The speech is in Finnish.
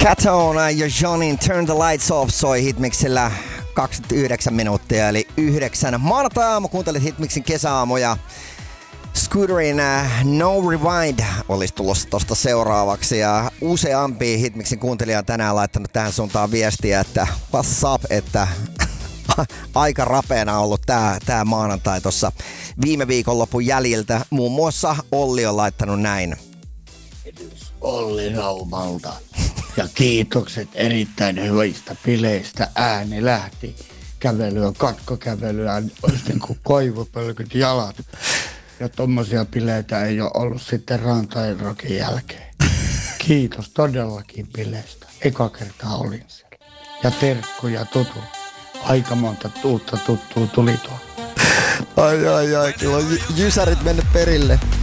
Catona ja Johnin Turn the Lights Off soi Hitmixillä 29 minuuttia, eli 9. Maanantai-aamu kuuntelit Hitmixin kesäaamu ja Scooterin No Rewind olisi tulossa tosta seuraavaksi. Ja useampi Hitmixin kuuntelija on tänään laittanut tähän suuntaan viestiä, että what's up, että aika rapeena ollut tää maanantai tossa viime viikonlopun jäljiltä. Muun muassa Olli on laittanut näin. Olli Raumalta. Ja kiitokset erittäin hyvistä bileistä. Ääni lähti. Kävelyä, katkokävelyä, olisi niin kuin koivupölkyt jalat. Ja tommosia bileitä ei ole ollut sitten Rantain Rockin jälkeen. Kiitos todellakin bileistä. Eka kertaa olin siellä. Ja terkkuja tutu. Aika monta uutta tuttua tuli tuolla. Ai, kyllä on jysärit mennyt perille.